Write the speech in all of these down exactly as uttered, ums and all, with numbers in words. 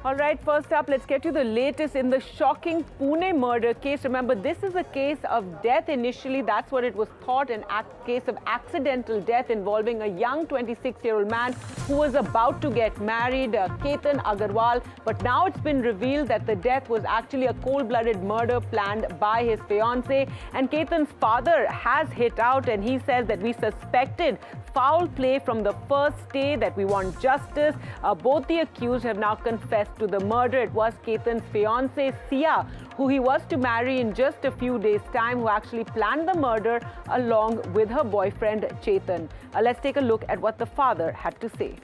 All right, first up, let's get to the latest in the shocking Pune murder case. Remember, this is a case of death initially. That's what it was thought, an case of accidental death involving a young twenty-six-year-old man who was about to get married, uh, Ketan Agarwal. But now it's been revealed that the death was actually a cold-blooded murder planned by his fiancée. And Ketan's father has hit out, and he says that we suspected foul play from the first day, that we want justice. Uh, both the accused have now confessed to the murder. It was Ketan's fiancée, Sia, who he was to marry in just a few days' time, who actually planned the murder along with her boyfriend, Chetan. Uh, let's take a look at what the father had to say.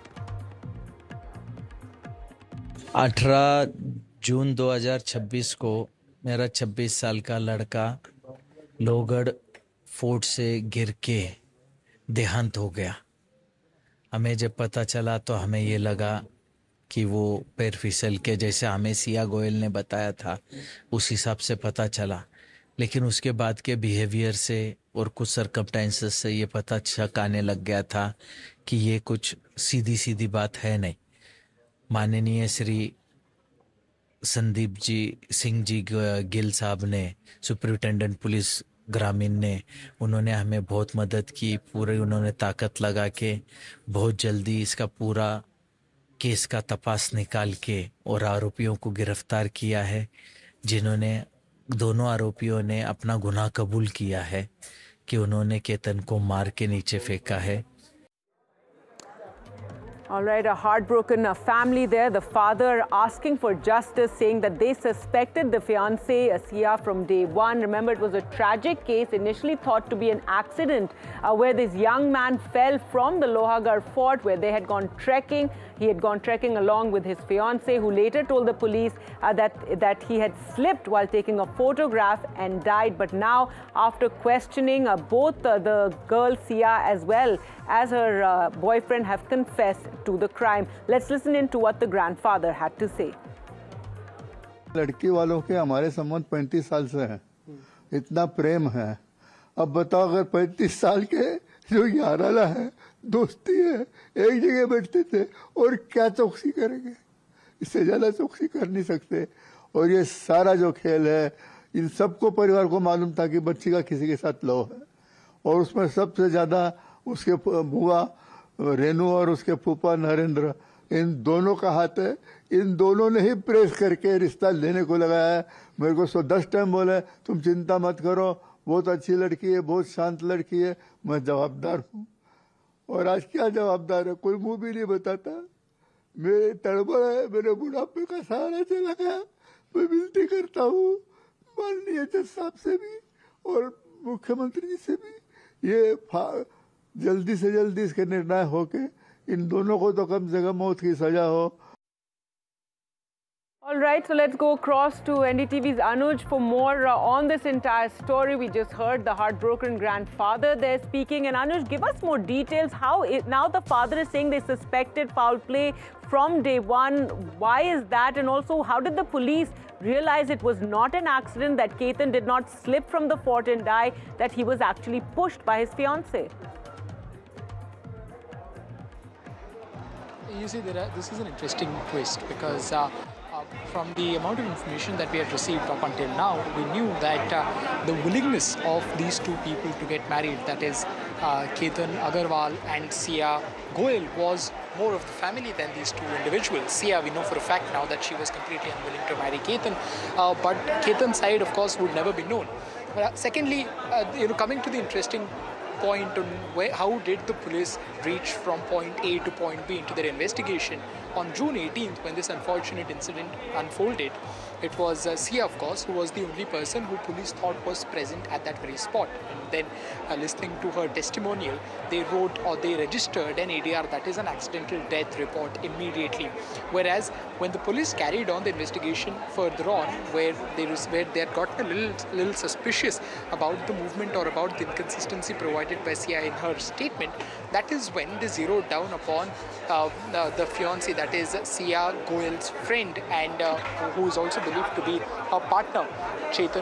अठारह जून दो हज़ार छब्बीस को मेरा छब्बीस साल का लड़का लोहगढ़ फोर्ट से गिर के देहांत हो गया। हमें जब पता चला तो हमें ये लगा कि वो पैर फिसल के, जैसे हमें सिया गोयल ने बताया था उस हिसाब से पता चला, लेकिन उसके बाद के बिहेवियर से और कुछ सर्कमस्टेंसेस से ये पता शक आने लग गया था कि ये कुछ सीधी सीधी बात है नहीं। माननीय श्री संदीप जी सिंह जी गिल साहब ने, सुपरिटेंडेंट पुलिस ग्रामीण ने, उन्होंने हमें बहुत मदद की। पूरे उन्होंने ताकत लगा के बहुत जल्दी इसका पूरा केस का तपास निकाल के और आरोपियों को गिरफ्तार किया है, जिन्होंने दोनों आरोपियों ने अपना गुनाह कबूल किया है कि उन्होंने केतन को मार के नीचे फेंका है। All right, a heartbroken uh, family there. The father asking for justice, saying that they suspected the fiancée, Sia, from day one. Remember, it was a tragic case, initially thought to be an accident, uh, where this young man fell from the Lohagarh fort, where they had gone trekking. He had gone trekking along with his fiancée, who later told the police uh, that, that he had slipped while taking a photograph and died. But now, after questioning, uh, both uh, the girl, Sia, as well as her uh, boyfriend have confessed to the crime. Let's listen in to what the grandfather had to say. लड़की वालों के हमारे संबंध पैंतीस साल से हैं, इतना प्रेम है। अब बताओ, अगर पैंतीस साल के जो याराला है, दोस्ती है, एक जगह बैठते थे, और क्या चौकसी करेंगे? इससे ज्यादा चौकसी कर नहीं सकते। और ये सारा जो खेल है, इन सबको परिवार को मालूम था कि बच्ची का किसी के साथ लव है, और उसमें सबसे ज्यादा उसके बुआ रेनू और उसके फूफा नरेंद्र, इन दोनों का हाथ है। इन दोनों ने ही प्रेस करके रिश्ता लेने को लगाया है। मेरे को सौ दस टाइम बोले तुम चिंता मत करो, बहुत अच्छी लड़की है, बहुत शांत लड़की है। मैं जवाबदार हूँ, और आज क्या जवाबदार है, कोई मुंह भी नहीं बताता। मेरे तड़बड़ है, मेरे बुढ़ापे का सहारा चला गया। मैं विनती करता हूँ माननीय जज साहब से भी और मुख्यमंत्री जी से भी, ये जल्दी से जल्दी इसके निर्णय हो के इन दोनों को तो कम से कम मौत की सजा हो। All right, so let's go across to N D T V's Anuj for more uh, on this entire story. We just heard the heartbroken grandfather there speaking. And Anuj, give us more details. How it, now the father is saying they suspected foul play from day one. Why is that? And also, how did the police realize it was not an accident, that Ketan did not slip from the fort and die, that he was actually pushed by his fiancée? You see, there are, this is an interesting twist, because uh, uh, from the amount of information that we had received up until now, we knew that uh, the willingness of these two people to get married, that is uh, Ketan Agarwal and Sia Goyal, was more of the family than these two individuals. Sia, we know for a fact now that she was completely unwilling to marry Ketan, uh, but Ketan's side, of course, would never be known. But, uh, secondly, uh, you know, coming to the interesting point on where, how did the police reach from point A to point B into their investigation. On June eighteenth, when this unfortunate incident unfolded, it was uh, Sia, of course, who was the only person who police thought was present at that very spot. And then, uh, listening to her testimonial, they wrote or they registered an A D R, that is an accidental death report, immediately. Whereas, when the police carried on the investigation further on, where they, was, where they had gotten a little, little suspicious about the movement or about the inconsistency provided by Sia in her statement, that is when they zeroed down upon uh, uh, the fiancé, that is Sia Goyal's friend, and uh, who is also believed to be her partner, Chetan